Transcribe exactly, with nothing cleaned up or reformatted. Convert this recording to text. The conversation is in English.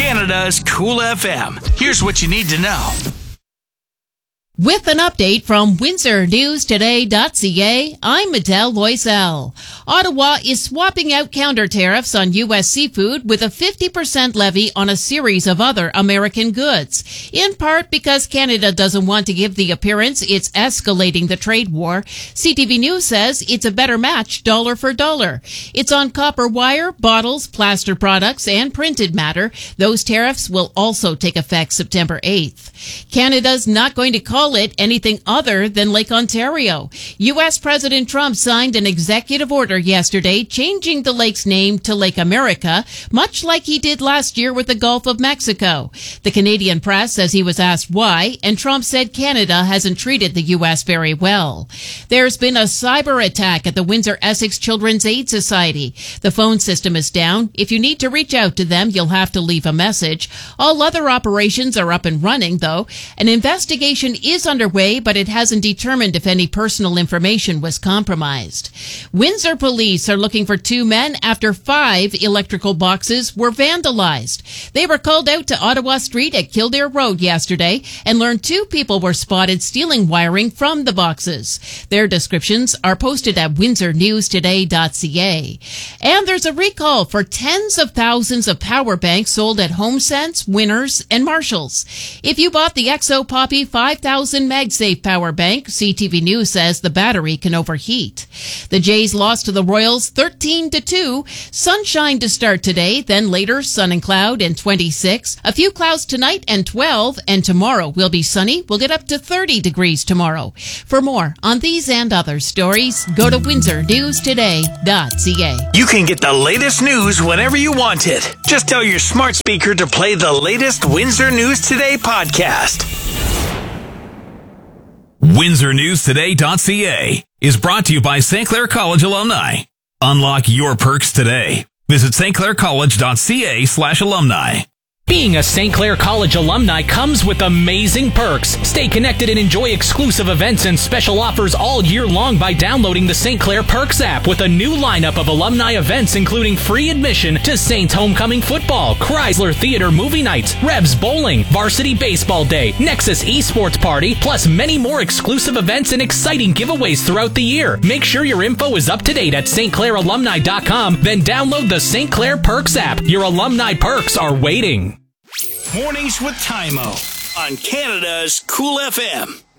Canada's Cool F M. Here's what you need to know. With an update from Windsor News Today dot C A, I'm Adele Loisel. Ottawa is swapping out counter tariffs on U S seafood with a fifty percent levy on a series of other American goods, in part because Canada doesn't want to give the appearance it's escalating the trade war. C T V News says it's a better match dollar for dollar. It's on copper wire, bottles, plaster products, and printed matter. Those tariffs will also take effect September eighth. Canada's not going to call it anything other than Lake Ontario. U S President Trump signed an executive order yesterday changing the lake's name to Lake America, much like he did last year with the Gulf of Mexico. The Canadian press says he was asked why, and Trump said Canada hasn't treated the U S very well. There's been a cyber attack at the Windsor Essex Children's Aid Society. The phone system is down. If you need to reach out to them, you'll have to leave a message. All other operations are up and running, though. An investigation is underway, but it hasn't determined if any personal information was compromised. Windsor police are looking for two men after five electrical boxes were vandalized. They were called out to Ottawa Street at Kildare Road yesterday and learned two people were spotted stealing wiring from the boxes. Their descriptions are posted at Windsor News Today dot C A. And there's a recall for tens of thousands of power banks sold at HomeSense, Winners, and Marshalls. If you bought the Exo Poppy five thousand MagSafe power bank, C T V News says the battery can overheat. The Jays lost to the Royals thirteen to two. Sunshine to start today, then later sun and cloud and twenty-six. A few clouds tonight and twelve, and tomorrow will be sunny. We'll get up to thirty degrees tomorrow. For more on these and other stories, go to Windsor News Today dot C A. You can get the latest news whenever you want it. Just tell your smart speaker to play the latest Windsor News Today podcast. Windsor News Today dot C A is brought to you by Saint Clair College alumni. Unlock your perks today. Visit Saint Clair College dot C A slash alumni. Being a Saint Clair College alumni comes with amazing perks. Stay connected and enjoy exclusive events and special offers all year long by downloading the Saint Clair Perks app with a new lineup of alumni events including free admission to Saints homecoming football, Chrysler Theater movie nights, Revs bowling, Varsity Baseball Day, Nexus Esports Party, plus many more exclusive events and exciting giveaways throughout the year. Make sure your info is up to date at Saint Clair alumni dot com, then download the Saint Clair Perks app. Your alumni perks are waiting. Mornings with Tymo on Canada's Cool F M.